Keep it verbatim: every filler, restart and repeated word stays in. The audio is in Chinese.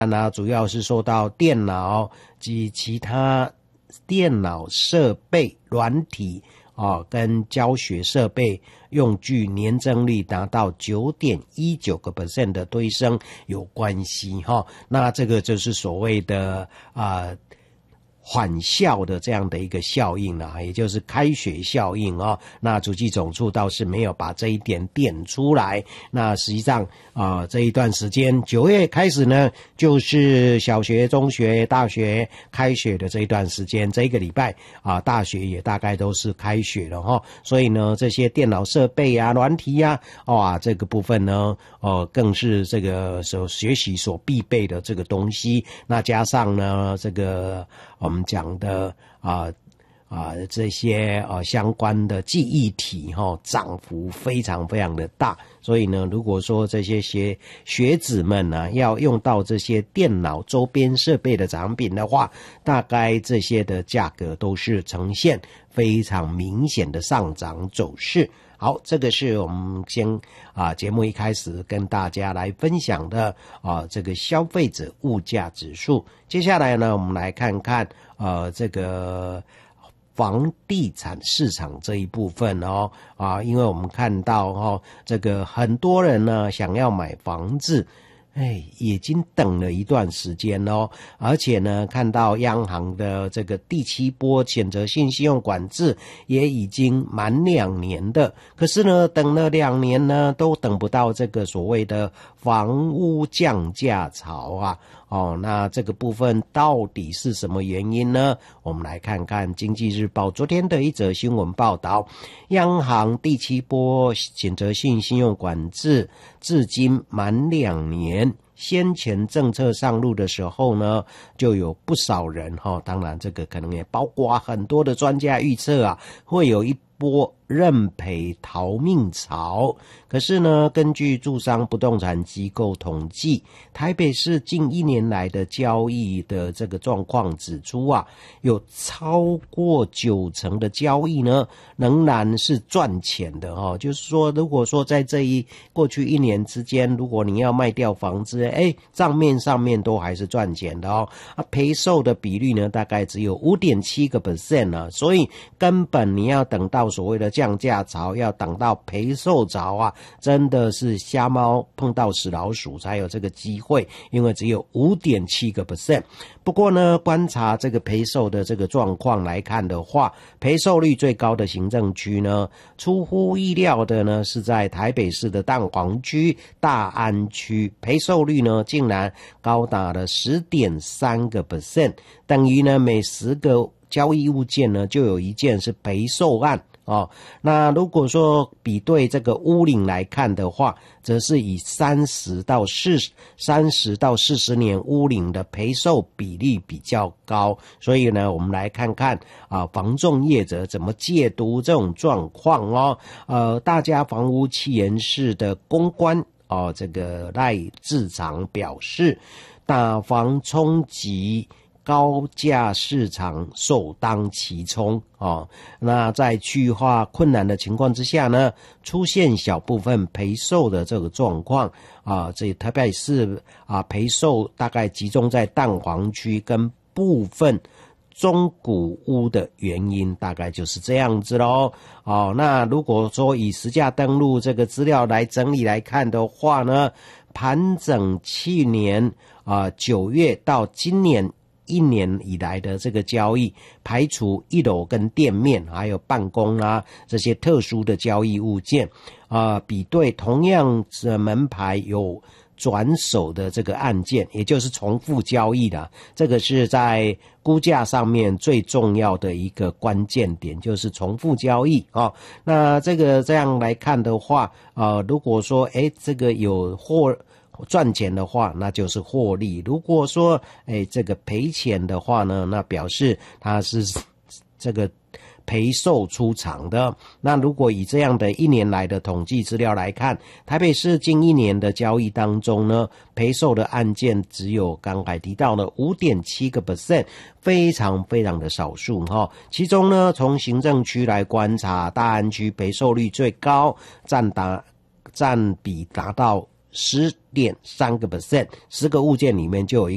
那主要是受到电脑及其他电脑设备、软体啊跟教学设备用具年增率达到 百分之九点一九 的推升有关系哈。那这个就是所谓的啊返校的这样的一个效应啦，也就是开学效应哦。那主计总处倒是没有把这一点点出来。那实际上啊、呃，这一段时间九月开始呢，就是小学、中学、大学开学的这一段时间，这一个礼拜啊、呃，大学也大概都是开学了哈。所以呢，这些电脑设备啊、软体啊，哇，这个部分呢，哦、呃，更是这个所学习所必备的这个东西。那加上呢，这个我们讲的啊啊这些啊相关的记忆体哈、哦，涨幅非常非常的大，所以呢，如果说这些学学子们呢、啊、要用到这些电脑周边设备的产品的话，大概这些的价格都是呈现非常明显的上涨走势。好，这个是我们先啊节目一开始跟大家来分享的啊这个消费者物价指数。接下来呢，我们来看看呃这个房地产市场这一部分哦啊，因为我们看到哦这个很多人呢想要买房子。哎，已经等了一段时间哦，而且呢，看到央行的这个第七波选择性信用管制也已经满两年的，可是呢，等了两年呢，都等不到这个所谓的房屋降价潮啊。哦，那这个部分到底是什么原因呢？我们来看看经济日报昨天的一则新闻报道，央行第七波选择性信用管制至今满两年。先前政策上路的时候呢，就有不少人哈、哦，当然这个可能也包括很多的专家预测啊，会有一波认赔逃命潮。可是呢，根据住商不动产机构统计，台北市近一年来的交易的这个状况指出啊，有超过九成的交易呢，仍然是赚钱的哦。就是说，如果说在这一过去一年之间，如果你要卖掉房子，哎，账面上面都还是赚钱的哦。啊，赔售的比率呢，大概只有 百分之五点七 啊，所以根本你要等到所谓的降价潮，要等到赔售潮啊，真的是瞎猫碰到死老鼠才有这个机会，因为只有 百分之五点七。不过呢，观察这个赔售的这个状况来看的话，赔售率最高的行政区呢，出乎意料的呢，是在台北市的蛋黄区、大安区，赔售率呢竟然高达了 十点三 等于呢每十个交易物件呢就有一件是赔售案。哦，那如果说比对这个屋龄来看的话，则是以三十到四十、三十到四十年屋龄的赔售比例比较高。所以呢，我们来看看啊，房仲业者怎么解读这种状况哦。呃，大家房屋企研室的公关哦，这个赖志长表示，打房冲击。高价市场首当其冲哦，那在去化困难的情况之下呢，出现小部分赔售的这个状况啊，这台北市啊赔售大概集中在蛋黄区跟部分中古屋的原因大概就是这样子咯。哦，那如果说以实价登录这个资料来整理来看的话呢，盘整去年啊九月到今年一年以来的这个交易，排除一楼跟店面还有办公啊这些特殊的交易物件啊、呃，比对同样的门牌有转手的这个案件，也就是重复交易的，这个是在估价上面最重要的一个关键点，就是重复交易哦。那这个这样来看的话，呃，如果说诶这个有获赚钱的话，那就是获利。如果说哎这个赔钱的话呢，那表示它是这个赔售出场的。那如果以这样的一年来的统计资料来看，台北市近一年的交易当中呢，赔售的案件只有刚才提到的 百分之五点七， 非常非常的少数哈。其中呢，从行政区来观察，大安区赔售率最高，占达占比达到十点三个 percent， 十个物件里面就有一